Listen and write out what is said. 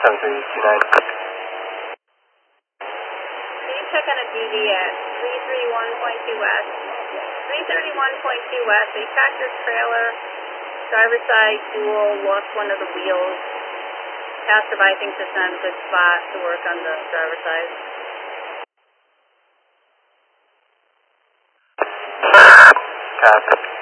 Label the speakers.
Speaker 1: 7329.
Speaker 2: Can you check on a DD at 331.2 west? 331.2 west, a tractor trailer, driver's side dual, lost one of the wheels. Passerby thinks it's not a good spot to work on the driver's side.
Speaker 1: Copy.